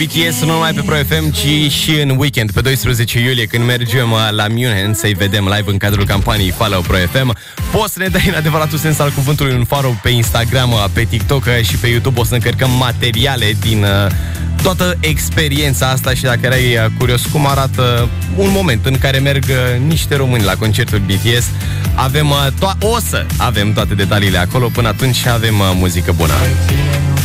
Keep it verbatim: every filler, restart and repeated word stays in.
B T S nu numai pe Pro F M, ci și în weekend, pe doisprezece iulie, când mergem la München să-i vedem live în cadrul campaniei Follow Pro F M. Poți să ne dai în adevăratul sens al cuvântului un follow pe Instagram, pe TikTok și pe YouTube. O să încărcăm materiale din uh, toată experiența asta și dacă erai curios cum arată un moment în care merg uh, niște români la concertul B T S, avem uh, to- o să avem toate detaliile acolo. Până atunci avem uh, muzică bună.